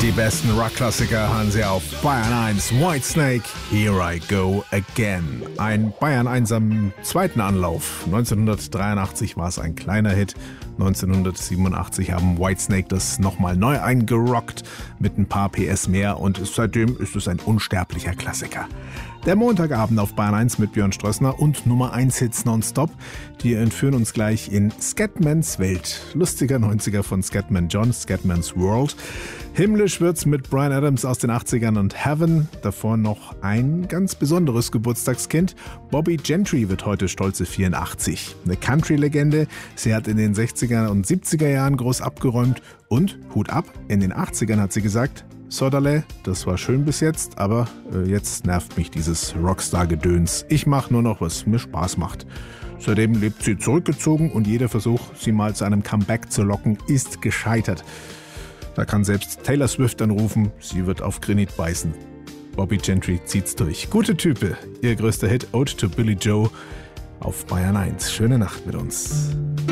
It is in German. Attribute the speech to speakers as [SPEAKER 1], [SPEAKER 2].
[SPEAKER 1] Die besten Rockklassiker hören Sie auf Bayern 1. Whitesnake, Here I Go Again. Ein Bayern 1 am zweiten Anlauf. 1983 war es ein kleiner Hit. 1987 haben Whitesnake das nochmal neu eingerockt mit ein paar PS mehr und seitdem ist es ein unsterblicher Klassiker. Der Montagabend auf Bayern 1 mit Björn Strössner und Nummer 1 Hits nonstop. Die entführen uns gleich in Scatmans Welt. Lustiger 90er von Scatman John, Scatman's World. Himmlisch wird's mit Bryan Adams aus den 80ern und Heaven. Davor noch ein ganz besonderes Geburtstagskind. Bobbie Gentry wird heute stolze 84. Eine Country-Legende. Sie hat in den 60er und 70er Jahren groß abgeräumt. Und, Hut ab, in den 80ern hat sie gesagt, Sodale, das war schön bis jetzt, aber jetzt nervt mich dieses Rockstar-Gedöns. Ich mache nur noch, was mir Spaß macht. Seitdem lebt sie zurückgezogen und jeder Versuch, sie mal zu einem Comeback zu locken, ist gescheitert. Da kann selbst Taylor Swift anrufen, sie wird auf Granit beißen. Bobbie Gentry zieht's durch. Gute Type, ihr größter Hit, Ode to Billy Joe auf Bayern 1. Schöne Nacht mit uns.